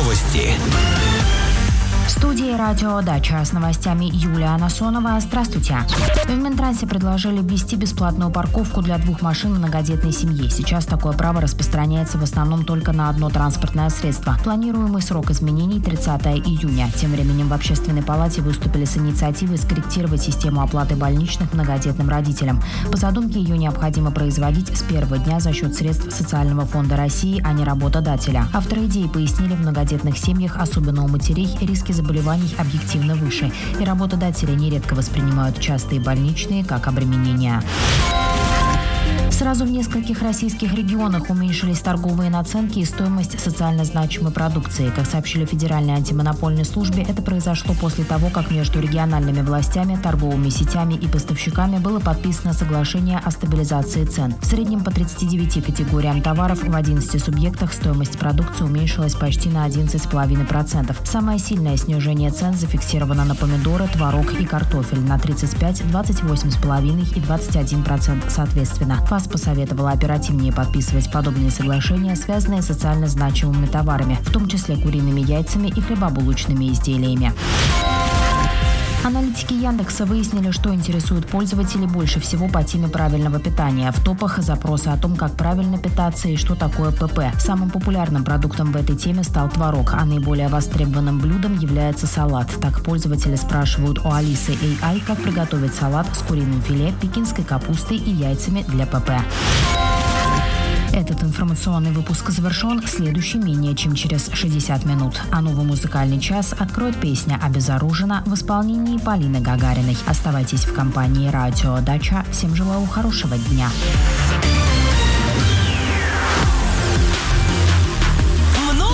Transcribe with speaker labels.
Speaker 1: Новости.
Speaker 2: В студии «Радио Дача» с новостями Юлия Анасонова. Здравствуйте. В Минтрансе предложили ввести бесплатную парковку для 2 машин в многодетной семье. Сейчас такое право распространяется в основном только на одно транспортное средство. Планируемый срок изменений – 30 июня. Тем временем в Общественной палате выступили с инициативой скорректировать систему оплаты больничных многодетным родителям. По задумке ее необходимо производить с первого дня за счет средств Социального фонда России, а не работодателя. Авторы идеи пояснили, в многодетных семьях, особенно у матерей, риски заболеваний объективно выше, и работодатели нередко воспринимают частые больничные как обременение. Сразу в нескольких российских регионах уменьшились торговые наценки и стоимость социально значимой продукции. Как сообщили в Федеральной антимонопольной службе, это произошло после того, как между региональными властями, торговыми сетями и поставщиками было подписано соглашение о стабилизации цен. В среднем по 39 категориям товаров в 11 субъектах стоимость продукции уменьшилась почти на 11,5%. Самое сильное снижение цен зафиксировано на помидоры, творог и картофель на 35, 28,5% и 21% соответственно. ФАС посоветовала оперативнее подписывать подобные соглашения, связанные с социально значимыми товарами, в том числе куриными яйцами и хлебобулочными изделиями. Аналитики Яндекса выяснили, что интересует пользователей больше всего по теме правильного питания. В топах запросы о том, как правильно питаться и что такое ПП. Самым популярным продуктом в этой теме стал творог, а наиболее востребованным блюдом является салат. Так пользователи спрашивают у Алисы AI, как приготовить салат с куриным филе, пекинской капустой и яйцами для ПП. Этот информационный выпуск завершен, следующий менее чем через 60 минут. А новый музыкальный час откроет песня «Обезоружена» в исполнении Полины Гагариной. Оставайтесь в компании «Радио Дача». Всем желаю хорошего дня.